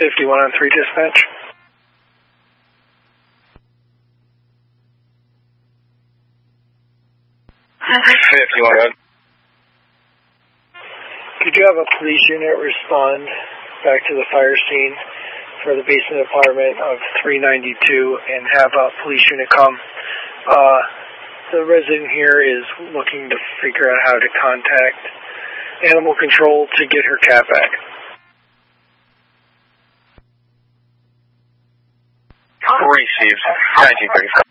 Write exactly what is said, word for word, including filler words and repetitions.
fifty-one on three dispatch. fifty-one on. Could you have a police unit respond back to the fire scene for the basement apartment of three ninety-two and have a police unit come? Uh, the resident here is looking to figure out how to contact animal control to get her cat back. Received. nineteen thirty-five.